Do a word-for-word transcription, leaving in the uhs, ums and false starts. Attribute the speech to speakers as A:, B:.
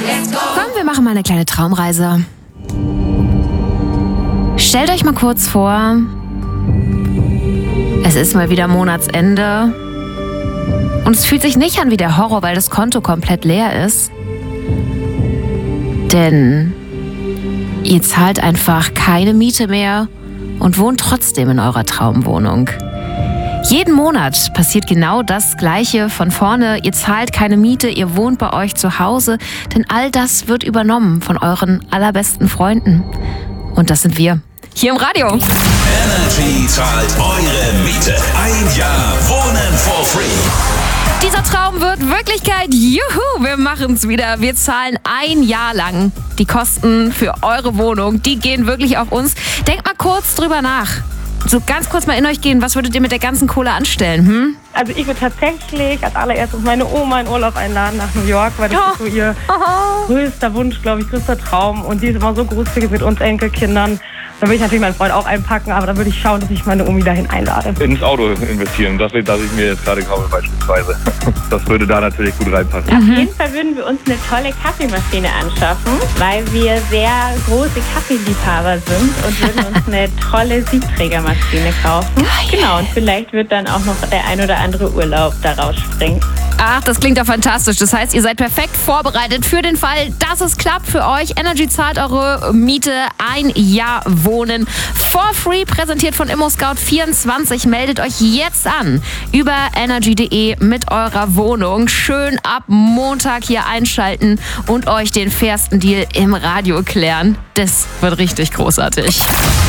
A: Komm, wir machen mal eine kleine Traumreise. Stellt euch mal kurz vor, es ist mal wieder Monatsende und es fühlt sich nicht an wie der Horror, weil das Konto komplett leer ist. Denn ihr zahlt einfach keine Miete mehr und wohnt trotzdem in eurer Traumwohnung. Jeden Monat passiert genau das Gleiche von vorne. Ihr zahlt keine Miete, ihr wohnt bei euch zu Hause, denn all das wird übernommen von euren allerbesten Freunden. Und das sind wir. Hier im Radio.
B: Energy zahlt eure Miete. Ein Jahr Wohnen for free.
A: Dieser Traum wird Wirklichkeit. Juhu, wir machen's wieder. Wir zahlen ein Jahr lang die Kosten für eure Wohnung. Die gehen wirklich auf uns. Denkt mal kurz drüber nach. So ganz kurz mal in euch gehen, was würdet ihr mit der ganzen Kohle anstellen? Hm?
C: Also ich würde tatsächlich als allererstes meine Oma in Urlaub einladen nach New York, weil das
A: Oh.
C: ist so ihr
A: Oh.
C: größter Wunsch, glaube ich, größter Traum. Und die ist immer so großzügig mit uns Enkelkindern. Da würde ich natürlich meinen Freund auch einpacken, aber da würde ich schauen, dass ich meine Omi dahin einlade.
D: Ins Auto investieren, das, das ich mir jetzt gerade kaufe beispielsweise. Das würde da natürlich gut reinpassen.
E: Auf jeden Fall würden wir uns eine tolle Kaffeemaschine anschaffen, weil wir sehr große Kaffeeliebhaber sind und würden uns eine tolle Siebträgermaschine kaufen. Genau, und vielleicht wird dann auch noch der ein oder andere Urlaub daraus springen.
A: Ach, das klingt doch fantastisch. Das heißt, ihr seid perfekt vorbereitet für den Fall, dass es klappt für euch. Energy zahlt eure Miete ein Jahr Wohnen for free, präsentiert von ImmoScout vierundzwanzig. Meldet euch jetzt an über energy punkt de mit eurer Wohnung. Schön ab Montag hier einschalten und euch den fairsten Deal im Radio klären. Das wird richtig großartig.